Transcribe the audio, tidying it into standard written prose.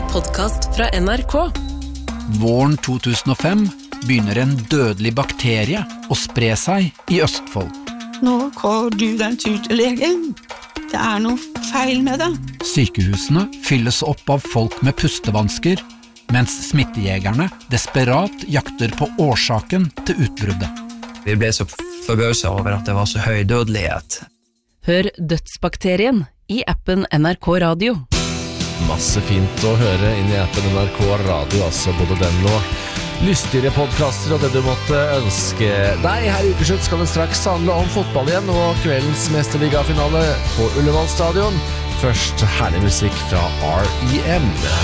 podcast fra NRK. Våren 2005 begynner en dødelig bakterie å spre seg I Østfold. Nå går du den tur til legen. Det noe feil med det. Sykehusene fylles opp av folk med pustevansker, mens smittejegerne desperat jakter på årsaken til utbruddet. Vi ble så forbauset over at det var så høy dødelighet. Hør Dødsbakterien I appen NRK Radio. Masse fint å høre inn I appen NRK Radio, altså både den og lystigere podcaster og det du måtte ønske deg. Her I Ukeslutt skal det straks handle om fotball igjen og kveldens mesterligafinale på Ullevål stadion. Først herlig musikk fra R.E.M.